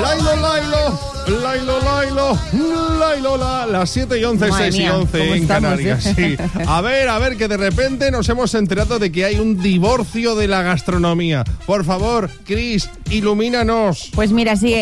Lailo, las 7 y 11, 6 y 11 en Canarias. Sí. A ver, que de repente nos hemos enterado de que hay un divorcio de la gastronomía. Por favor, Cris, ilumínanos. Pues mira, sí,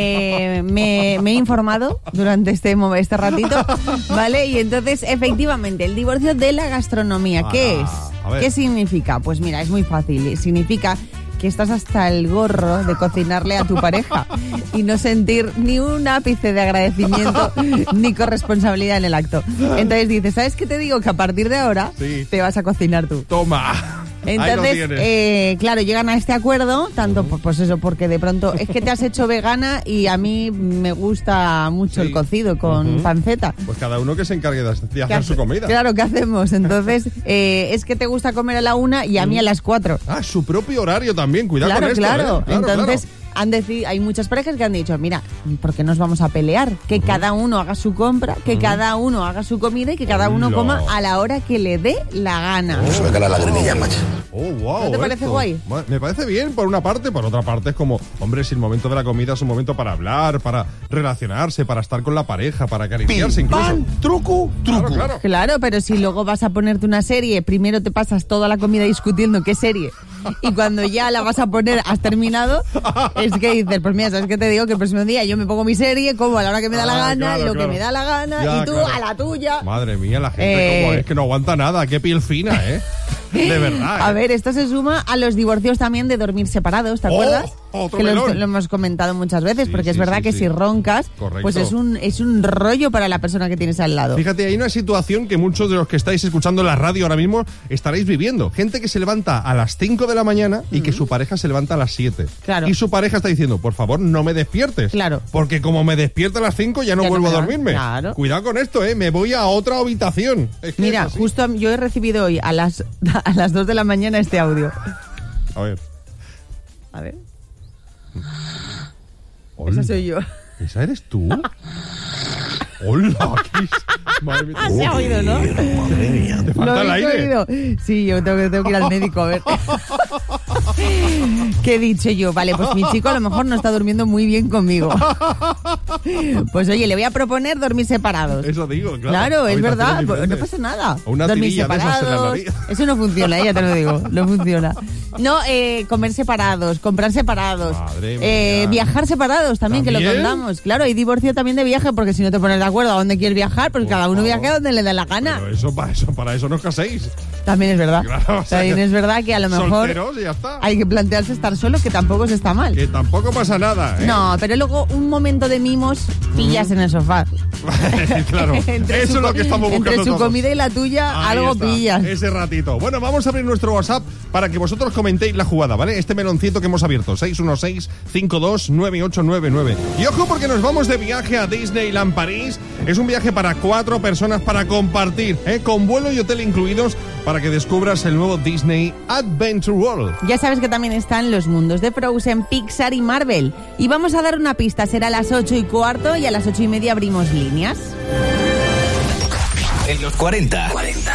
me he informado durante este ratito, ¿vale? Y entonces, efectivamente, el divorcio de la gastronomía, ¿qué es? ¿Qué significa? Pues mira, es muy fácil. Significa que estás hasta el gorro de cocinarle a tu pareja y no sentir ni un ápice de agradecimiento ni corresponsabilidad en el acto. Entonces dices, ¿sabes qué te digo? Que a partir de ahora te vas a cocinar tú. Toma. Entonces, claro, llegan a este acuerdo, tanto pues eso, porque de pronto es que te has hecho vegana y a mí me gusta mucho el cocido con panceta. Pues cada uno que se encargue de hacer su comida. Claro, ¿qué hacemos? Entonces, es que te gusta comer a la 1 y a mí a las 4. Ah, su propio horario también, cuidado con esto. Claro. Entonces, hay muchas parejas que han dicho, mira, ¿por qué nos vamos a pelear? Que cada uno haga su compra, que cada uno haga su comida y que cada uno coma a la hora que le dé la gana. Se me cae la lagrimilla, macho. Wow, ¿No te parece guay? Me parece bien por una parte, por otra parte es como, hombre, si el momento de la comida es un momento para hablar, para relacionarse, para estar con la pareja, para acariciarse incluso. ¡Pam! ¡Truco! Claro, pero si luego vas a ponerte una serie, primero te pasas toda la comida discutiendo qué serie y cuando ya la vas a poner has terminado, es que dices, pues mira, ¿sabes qué te digo? Que el próximo día yo me pongo mi serie, como a la hora que me da la gana, que me da la gana, y tú a la tuya. Madre mía, la gente como es que no aguanta nada, qué piel fina, ¿eh? De verdad. A ver, esto se suma a los divorcios también de dormir separados, ¿te acuerdas? Que lo hemos comentado muchas veces, porque es verdad que si roncas, pues es un rollo para la persona que tienes al lado. Fíjate, hay una situación que muchos de los que estáis escuchando la radio ahora mismo estaréis viviendo. Gente que se levanta a las 5 de la mañana y que su pareja se levanta a las 7. Claro. Y su pareja está diciendo, por favor, no me despiertes. Claro. Porque como me despierta a las 5 ya no vuelvo a dormirme. Claro. Cuidado con esto, me voy a otra habitación. Mira, justo yo he recibido hoy a las 2 de la mañana este audio. A ver. Esa soy yo. ¿Esa eres tú? Hola, madre mía. Se ha oído, ¿no? Madre mía. ¿Te falta el aire? Oído. Sí, yo tengo que ir al médico a ver. ¿Qué he dicho yo? Vale, pues mi chico a lo mejor no está durmiendo muy bien conmigo. Pues oye, le voy a proponer dormir separados. Eso digo, claro. Claro, es verdad, no pasa nada. O una dormir tirilla separados. de esas en la nariz. Eso no funciona, ya te lo digo, no funciona. No, comer separados, comprar separados, Madre mía. viajar separados también, que lo contamos. Claro, hay divorcio también de viaje, porque si no te pones de acuerdo a dónde quieres viajar, pues cada uno viaja a donde le da la gana. Pero para eso no os caséis. También es verdad. Claro, también es verdad que a lo mejor solteros y ya está. hay que plantearse estar solo, que tampoco se está mal. Que tampoco pasa nada, ¿eh? No, pero luego un momento de mimos pillas en el sofá. Claro, eso es lo que estamos buscando entre su todos. comida y la tuya, Ahí algo está, pillas. ese ratito. Bueno, vamos a abrir nuestro WhatsApp para que vosotros comentéis la jugada, ¿vale? Este meloncito que hemos abierto, 616-529899. Y ojo, porque nos vamos de viaje a Disneyland París. Es un viaje para 4 personas para compartir, con vuelo y hotel incluidos, para que descubras el nuevo Disney Adventure World. Ya sabes que también están los mundos de Frozen, Pixar y Marvel. Y vamos a dar una pista, será a las 8:15 y a las 8:30 abrimos líneas. En los 40.